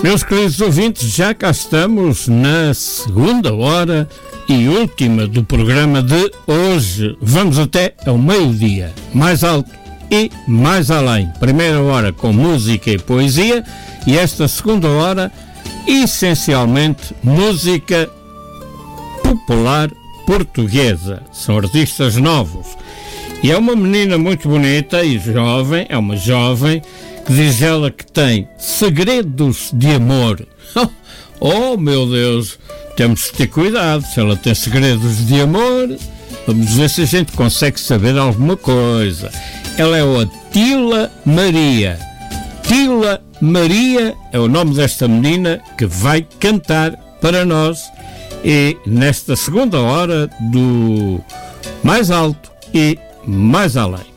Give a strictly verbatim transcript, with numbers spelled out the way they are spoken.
Meus queridos ouvintes, já cá estamos na segunda hora e última do programa de hoje. Vamos até ao meio-dia, mais alto e mais além. Primeira hora com música e poesia e esta segunda hora, essencialmente, música popular portuguesa. São artistas novos. E é uma menina muito bonita e jovem, é uma jovem, que diz ela que tem segredos de amor. Oh, meu Deus, temos que ter cuidado. Se ela tem segredos de amor, vamos ver se a gente consegue saber alguma coisa. Ela é a Tila Maria. Tila Maria é o nome desta menina que vai cantar para nós e nesta segunda hora do Mais Alto e Mais Além.